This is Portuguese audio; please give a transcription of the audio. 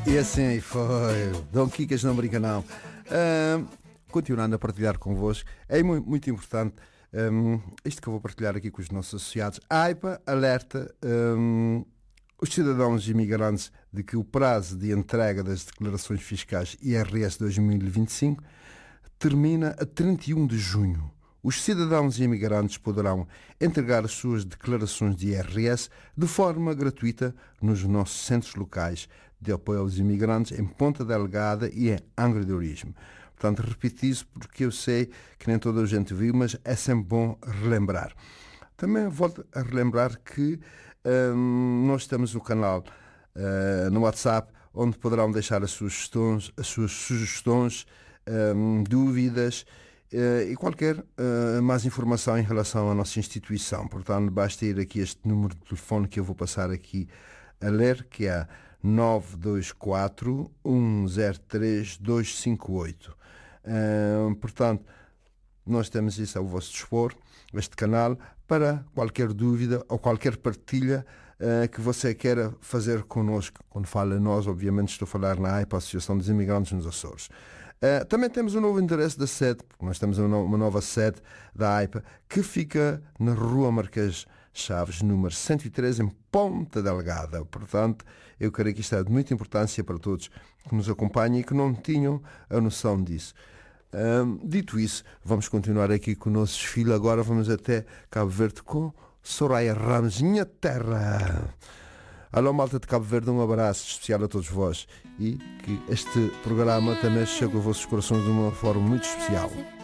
E assim foi. Dom Quicas não brinca não. Continuando a partilhar convosco, é muito importante isto que eu vou partilhar aqui com os nossos associados. A AIPA alerta os cidadãos imigrantes de que o prazo de entrega das declarações fiscais IRS 2025 termina a 31 de junho. Os cidadãos imigrantes poderão entregar as suas declarações de IRS de forma gratuita nos nossos centros locais de apoio aos imigrantes em Ponta Delgada e em Angra do Heroísmo. Portanto, repito isso porque eu sei que nem toda a gente viu, mas é sempre bom relembrar. Também volto a relembrar que nós temos um canal no WhatsApp onde poderão deixar as suas sugestões, dúvidas e qualquer mais informação em relação à nossa instituição. Portanto, basta ir aqui este número de telefone que eu vou passar aqui a ler, que é 924 103 258. Portanto, nós temos isso ao vosso dispor, este canal, para qualquer dúvida ou qualquer partilha que você queira fazer connosco. Quando falo nós, obviamente estou a falar na AIPA, Associação dos Imigrantes nos Açores. Também temos um novo endereço da sede, porque nós temos uma nova sede da AIPA, que fica na Rua Marquês Chaves, número 103, em Ponta Delgada. Portanto, eu creio que isto é de muita importância para todos que nos acompanham e que não tinham a noção disso. Dito isso, vamos continuar aqui com o nosso desfile. Agora vamos até Cabo Verde com Soraya Ramos, minha terra. Alô, malta de Cabo Verde, um abraço especial a todos vós e que este programa também chegue aos vossos corações de uma forma muito especial.